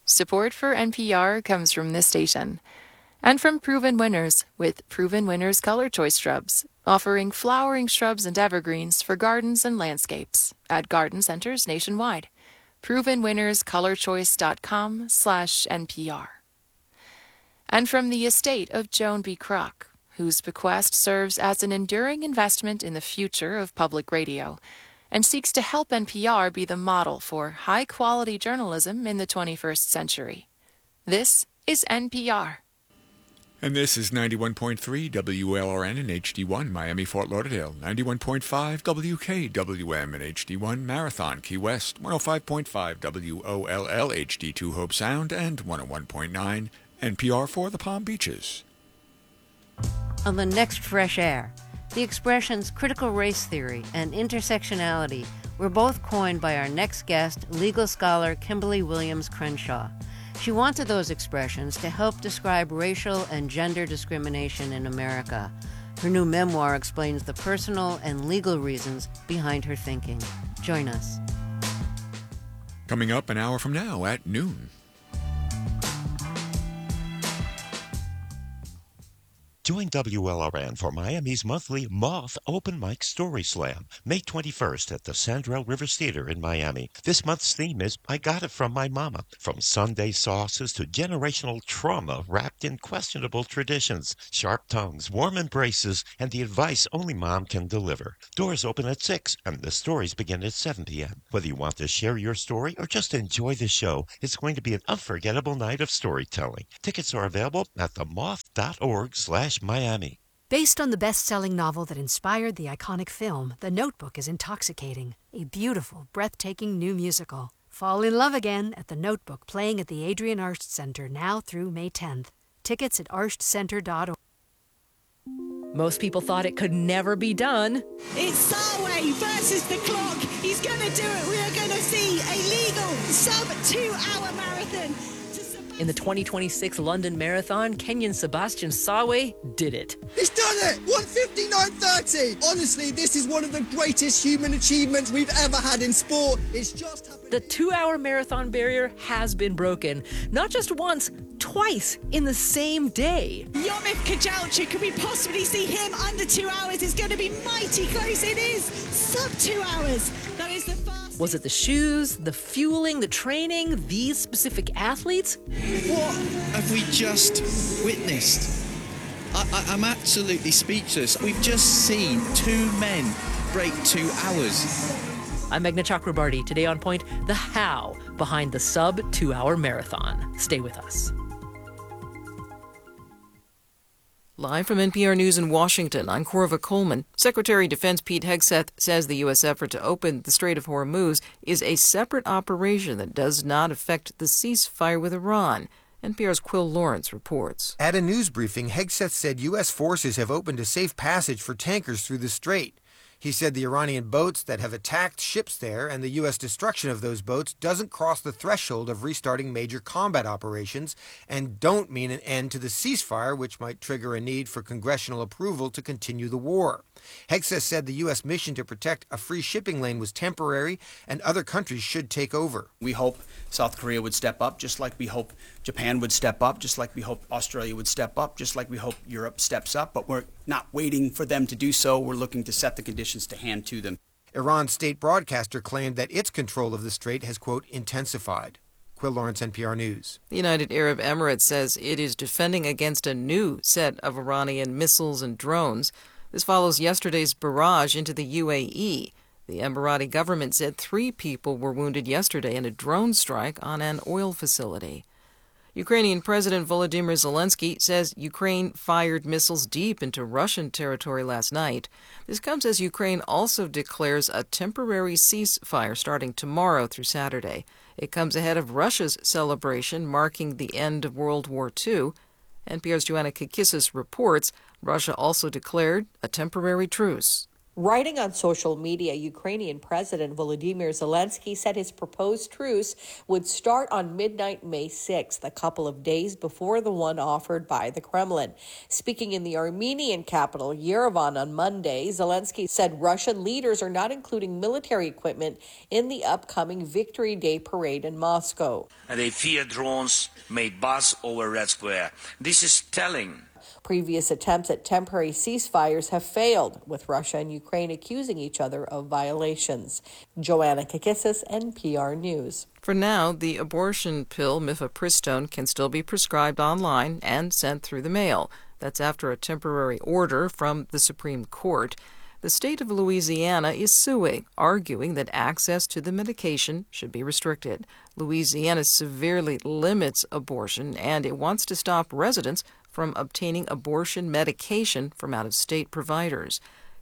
Support for NPR comes from this station and from Proven Winners with Proven Winners Color Choice Shrubs, offering flowering shrubs and evergreens for gardens and landscapes at garden centers nationwide. ProvenWinnersColorChoice.com/NPR. And from the estate of Joan B. Kroc, whose bequest serves as an enduring investment in the future of public radio and seeks to help NPR be the model for high-quality journalism in the 21st century. This is NPR. And this is 91.3 WLRN in HD1, Miami, Fort Lauderdale, 91.5 WKWM in HD1, Marathon, Key West, 105.5 WOLL HD2, Hope Sound, and 101.9 NPR for the Palm Beaches. On the next Fresh Air, the expressions critical race theory and intersectionality were both coined by our next guest, legal scholar Kimberly Williams Crenshaw. She wanted those expressions to help describe racial and gender discrimination in America. Her new memoir explains the personal and legal reasons behind her thinking. Join us. Coming up an hour from now at noon. Join WLRN for Miami's monthly Moth Open Mic Story Slam, May 21st at the Sandrell Rivers Theater in Miami. This month's theme is I Got It From My Mama, from Sunday sauces to generational trauma wrapped in questionable traditions, sharp tongues, warm embraces, and the advice only mom can deliver. Doors open at 6, and the stories begin at 7 p.m. Whether you want to share your story or just enjoy the show, it's going to be an unforgettable night of storytelling. Tickets are available at themoth.org/Miami. Based on the best-selling novel that inspired the iconic film, The Notebook is intoxicating, a beautiful, breathtaking new musical. Fall in love again at The Notebook, playing at the Adrian Arsht Center now through May 10th. Tickets at arshcenter.org. Most people thought it could never be done. It's Sarway versus the clock. He's going to do it. We are going to see a legal sub-2-hour marathon. In the 2026 London Marathon, Kenyan Sebastian Sawe did it. He's done it! 1:59.30! Honestly, this is one of the greatest human achievements we've ever had in sport. It's just happened. The 2-hour marathon barrier has been broken. Not just once, twice in the same day. Yomif Kajalcha, can we possibly see him under 2 hours? It's going to be mighty close. It is sub 2 hours. That is the fastest. Was it the shoes, the fueling, the training, these specific athletes? What have we just witnessed? I'm absolutely speechless. We've just seen two men break 2 hours. I'm Meghna Chakrabarti. Today on Point, the how behind the sub 2-hour marathon. Stay with us. Live from NPR News in Washington, I'm Corva Coleman. Secretary of Defense Pete Hegseth says the U.S. effort to open the Strait of Hormuz is a separate operation that does not affect the ceasefire with Iran. NPR's Quill Lawrence reports. At a news briefing, Hegseth said U.S. forces have opened a safe passage for tankers through the strait. He said the Iranian boats that have attacked ships there and the U.S. destruction of those boats doesn't cross the threshold of restarting major combat operations and don't mean an end to the ceasefire, which might trigger a need for congressional approval to continue the war. Hegseth said the U.S. mission to protect a free shipping lane was temporary and other countries should take over. We hope South Korea would step up, just like we hope Japan would step up, just like we hope Australia would step up, just like we hope Europe steps up. But we're not waiting for them to do so. We're looking to set the conditions to hand to them. Iran's state broadcaster claimed that its control of the strait has, quote, intensified. Quill Lawrence, NPR News. The United Arab Emirates says it is defending against a new set of Iranian missiles and drones. This follows yesterday's barrage into the UAE. The Emirati government said 3 people were wounded yesterday in a drone strike on an oil facility. Ukrainian President Volodymyr Zelensky says Ukraine fired missiles deep into Russian territory last night. This comes as Ukraine also declares a temporary ceasefire starting tomorrow through Saturday. It comes ahead of Russia's celebration marking the end of World War II. NPR's Joanna Kakissis reports Russia also declared a temporary truce. Writing on social media, Ukrainian President Volodymyr Zelensky said his proposed truce would start on midnight May 6th, a couple of days before the one offered by the Kremlin. Speaking in the Armenian capital, Yerevan, on Monday, Zelensky said Russian leaders are not including military equipment in the upcoming Victory Day parade in Moscow. They fear drones made buzz over Red Square. This is telling. Previous attempts at temporary ceasefires have failed, with Russia and Ukraine accusing each other of violations. Joanna Kakissis, NPR News. For now, the abortion pill mifepristone can still be prescribed online and sent through the mail. That's after a temporary order from the Supreme Court. The state of Louisiana is suing, arguing that access to the medication should be restricted. Louisiana severely limits abortion, and it wants to stop residents from obtaining abortion medication from out-of-state providers.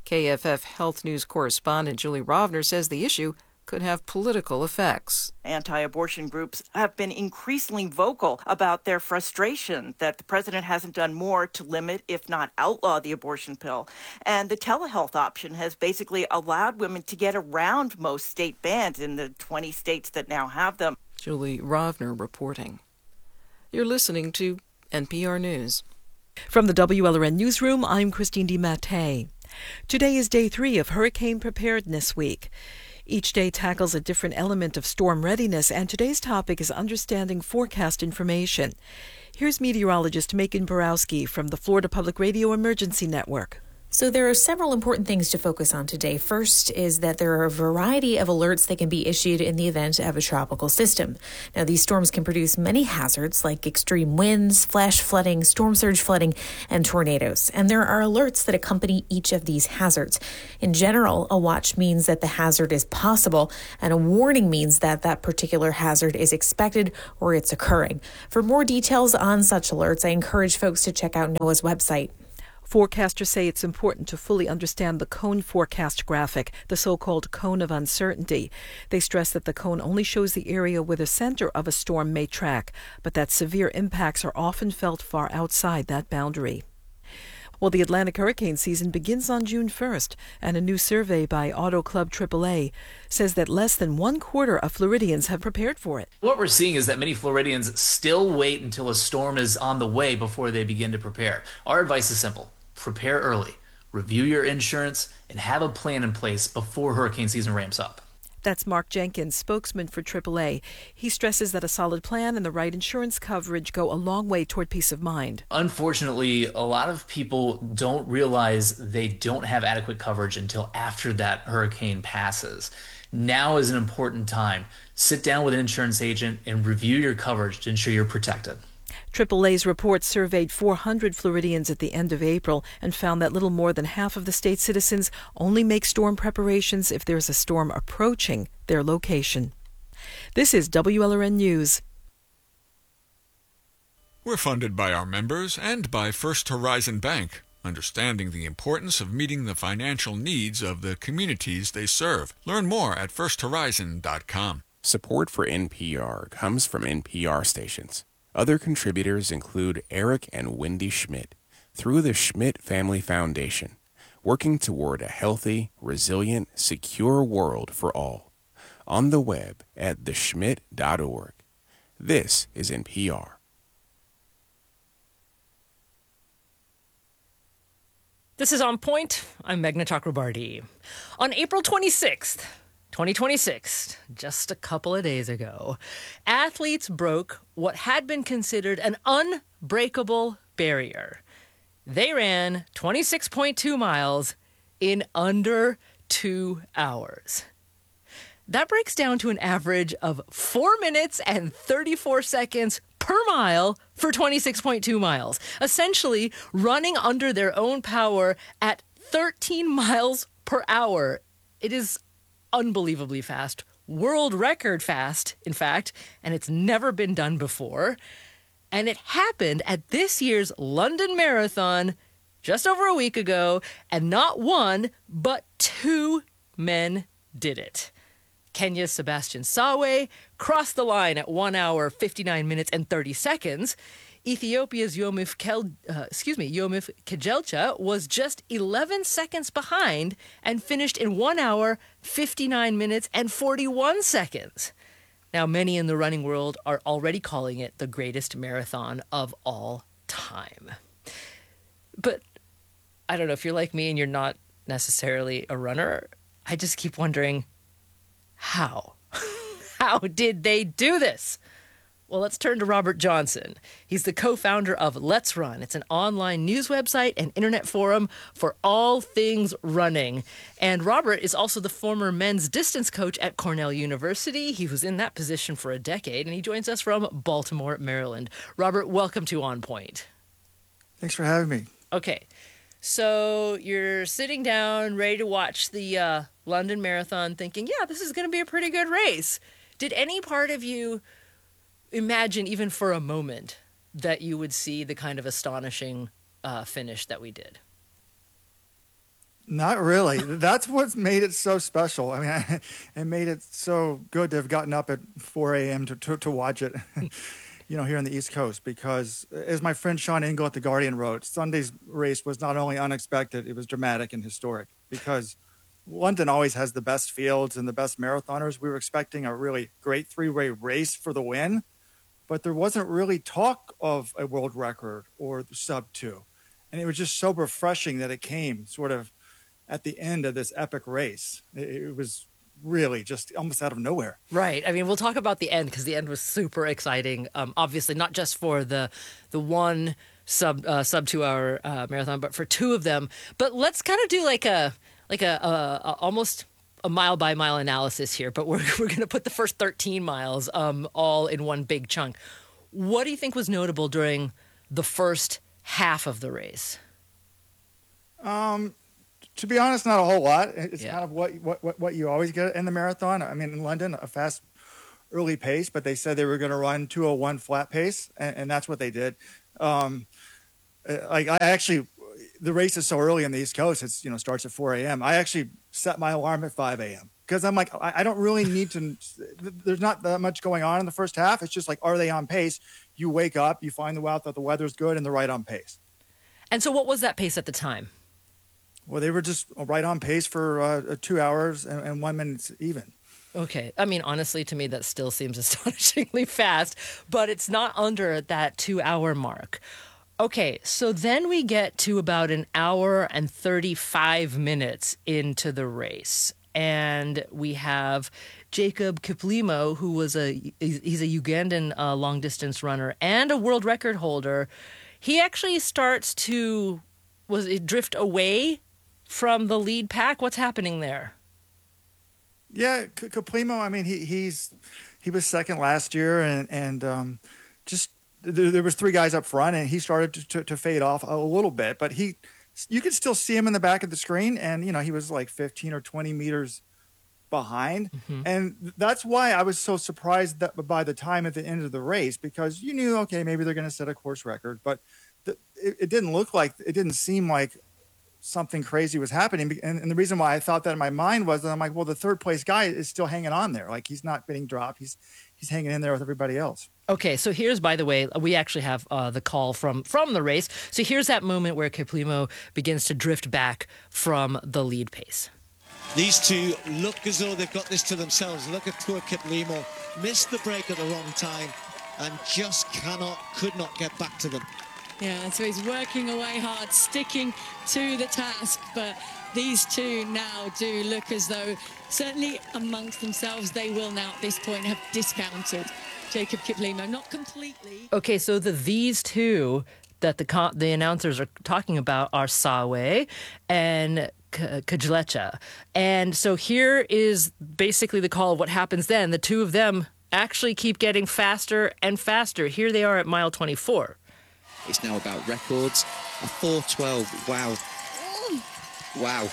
KFF Health News correspondent Julie Rovner says the issue could have political effects. Anti-abortion groups have been increasingly vocal about their frustration that the president hasn't done more to limit, if not outlaw, the abortion pill. And the telehealth option has basically allowed women to get around most state bans in the 20 states that now have them. Julie Rovner reporting. You're listening to NPR News. From the WLRN Newsroom, I'm Christine DiMattei. Today is day 3 of Hurricane Preparedness Week. Each day tackles a different element of storm readiness, and today's topic is understanding forecast information. Here's meteorologist Macon Borowski from the Florida Public Radio Emergency Network. So there are several important things to focus on today. First is that there are a variety of alerts that can be issued in the event of a tropical system. Now, these storms can produce many hazards like extreme winds, flash flooding, storm surge flooding, and tornadoes. And there are alerts that accompany each of these hazards. In general, a watch means that the hazard is possible, and a warning means that that particular hazard is expected or it's occurring. For more details on such alerts, I encourage folks to check out NOAA's website. Forecasters say it's important to fully understand the cone forecast graphic, the so-called cone of uncertainty. They stress that the cone only shows the area where the center of a storm may track, but that severe impacts are often felt far outside that boundary. Well, the Atlantic hurricane season begins on June 1st, and a new survey by Auto Club AAA says that less than 1/4 of Floridians have prepared for it. What we're seeing is that many Floridians still wait until a storm is on the way before they begin to prepare. Our advice is simple. Prepare early, review your insurance, and have a plan in place before hurricane season ramps up. That's Mark Jenkins, spokesman for AAA. He stresses that a solid plan and the right insurance coverage go a long way toward peace of mind. Unfortunately, a lot of people don't realize they don't have adequate coverage until after that hurricane passes. Now is an important time. Sit down with an insurance agent and review your coverage to ensure you're protected. AAA's report surveyed 400 Floridians at the end of April and found that little more than half of the state's citizens only make storm preparations if there's a storm approaching their location. This is WLRN News. We're funded by our members and by First Horizon Bank, understanding the importance of meeting the financial needs of the communities they serve. Learn more at firsthorizon.com. Support for NPR comes from NPR stations. Other contributors include Eric and Wendy Schmidt through the Schmidt Family Foundation, working toward a healthy, resilient, secure world for all. On the web at theschmidt.org. This is NPR. This is On Point. I'm Meghna Chakrabarti. On April 26th, 2026, just a couple of days ago, athletes broke what had been considered an unbreakable barrier. They ran 26.2 miles in under 2 hours. That breaks down to an average of 4 minutes and 34 seconds per mile for 26.2 miles, essentially running under their own power at 13 miles per hour. It is unbelievably fast, world record fast, in fact, and it's never been done before. And it happened at this year's London Marathon just over a week ago, and not one, but 2 men did it. Kenya's Sebastian Sawe crossed the line at 1 hour, 59 minutes, and 30 seconds. Ethiopia's Yomif Kejelcha was just 11 seconds behind and finished in 1 hour, 59 minutes, and 41 seconds. Now, many in the running world are already calling it the greatest marathon of all time. But I don't know if you're like me and you're not necessarily a runner. I just keep wondering, how? How did they do this? Well, let's turn to Robert Johnson. He's the co-founder of Let's Run. It's an online news website and internet forum for all things running. And Robert is also the former men's distance coach at Cornell University. He was in that position for a decade, and he joins us from Baltimore, Maryland. Robert, welcome to On Point. Thanks for having me. Okay, so you're sitting down, ready to watch the London Marathon, thinking, yeah, this is going to be a pretty good race. Did any part of you imagine, even for a moment, that you would see the kind of astonishing finish that we did? Not really. That's what made it so special. I mean, it made it so good to have gotten up at 4 a.m. to watch it, here on the East Coast, because as my friend Sean Ingle at The Guardian wrote, Sunday's race was not only unexpected, it was dramatic and historic, because London always has the best fields and the best marathoners. We were expecting a really great three-way race for the win, but there wasn't really talk of a world record or sub-2. And it was just so refreshing that it came sort of at the end of this epic race. It was really just almost out of nowhere. Right. I mean, we'll talk about the end because the end was super exciting. Obviously, not just for the one sub 2 hour marathon, but for two of them. But let's kind of do like a almost a mile by mile analysis here. But we're going to put the first 13 miles all in one big chunk. What do you think was notable during the first half of the race? To be honest, not a whole lot. It's kind of what you always get in the marathon. I mean, in London, a fast early pace, but they said they were going to run 2:01 flat pace, and that's what they did. The race is so early on the East Coast. It's starts at 4 a.m. I actually set my alarm at 5 a.m. because I'm like, I don't really need to. There's not that much going on in the first half. It's just like, are they on pace? You wake up, you find out that the weather's good, and they're right on pace. And so, what was that pace at the time? Well, they were just right on pace for 2 hours and 1 minute even. Okay. I mean, honestly, to me, that still seems astonishingly fast, but it's not under that 2 hour mark. Okay. So then we get to about 1 hour and 35 minutes into the race. And we have Jacob Kiplimo, who was he's a Ugandan long distance runner and a world record holder. He actually starts to drift away from the lead pack. What's happening there? Yeah, Kiplimo, I mean, he was second last year, and just there was 3 guys up front, and he started to fade off a little bit, but you could still see him in the back of the screen, and he was like 15 or 20 meters behind, and that's why I was so surprised that by the time at the end of the race, because you knew, okay, maybe they're going to set a course record, but it didn't seem like something crazy was happening. And the reason why I thought that in my mind was that I'm like, well, the third place guy is still hanging on there. Like, he's not getting dropped. He's hanging in there with everybody else. Okay. So here's, by the way, we actually have the call from the race. So here's that moment where Kiplimo begins to drift back from the lead pace. These two look as though they've got this to themselves. Look at poor Kiplimo. Missed the break at the wrong time and just could not get back to them. Yeah, so he's working away hard, sticking to the task, but these two now do look as though, certainly amongst themselves, they will now at this point have discounted Jacob Kiplimo, not completely. Okay, so these two that the announcers are talking about are Sawe and Kejelcha. And so here is basically the call of what happens then. The two of them actually keep getting faster and faster. Here they are at mile 24. It's now about records. A 4:12. Wow. Wow.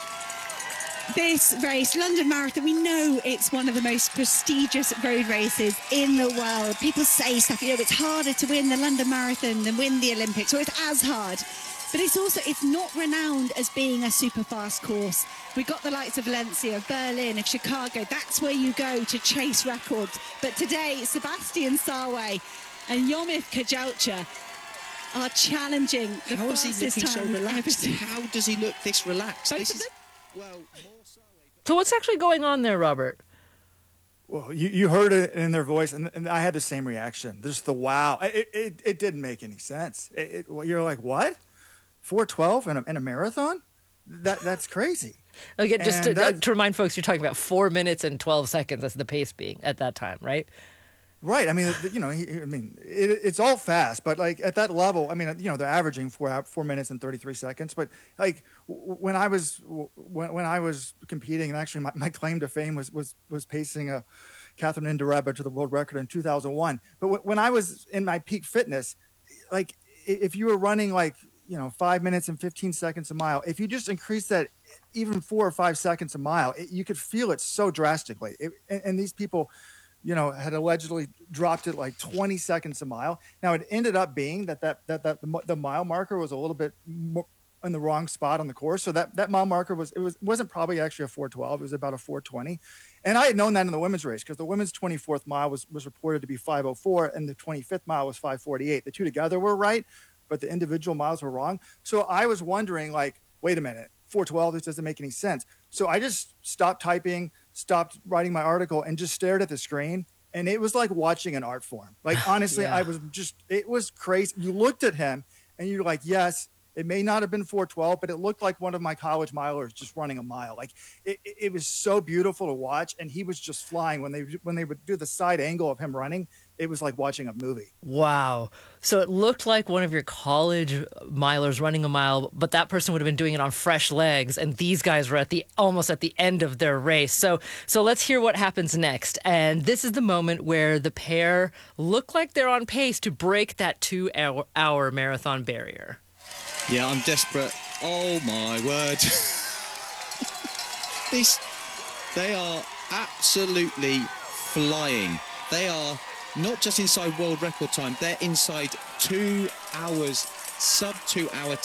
This race, London Marathon, we know it's one of the most prestigious road races in the world. People say stuff, it's harder to win the London Marathon than win the Olympics, or it's as hard. But it's not renowned as being a super fast course. We've got the likes of Valencia, of Berlin, of Chicago. That's where you go to chase records. But today, Sebastian Sawe, and Yomif Kajalcha are challenging the How is he fastest looking so time relaxed? ever. How does he look this relaxed? So what's actually going on there, Robert? Well, you heard it in their voice, and I had the same reaction. Just the wow. It didn't make any sense. You're like, what? 4:12 in a marathon? That's crazy. Again, just to remind folks, you're talking about 4 minutes and 12 seconds as the pace being at that time, right? Right. I mean, it's all fast, but like at that level, I mean, they're averaging 4 minutes and 33 seconds. But like when I was competing, and actually my claim to fame was pacing Catherine Indereba to the world record in 2001. But when I was in my peak fitness, like if you were running like 5 minutes and 15 seconds a mile, if you just increase that even 4 or 5 seconds a mile, you could feel it so drastically. And these people, had allegedly dropped it like 20 seconds a mile. Now it ended up being that the mile marker was a little bit more in the wrong spot on the course. So that mile marker wasn't probably actually a 4:12. It was about a 4:20. And I had known that in the women's race because the women's 24th mile was reported to be 5:04 and the 25th mile was 5:48. The two together were right, but the individual miles were wrong. So I was wondering, like, wait a minute, 4:12, this doesn't make any sense. So I just stopped typing, stopped writing my article, and just stared at the screen. And it was like watching an art form. Like, honestly, Yeah. it was crazy. You looked at him and you're like, yes, it may not have been 4:12, but it looked like one of my college milers just running a mile. Like it was so beautiful to watch. And he was just flying when they would do the side angle of him running. It was like watching a movie. Wow. So it looked like one of your college milers running a mile, but that person would have been doing it on fresh legs, and these guys were almost at the end of their race. So let's hear what happens next. And this is the moment where the pair look like they're on pace to break that 2-hour marathon barrier. Yeah, I'm desperate. Oh my word. They are absolutely flying. They are not just inside world record time, they're inside 2 hours, sub 2 hour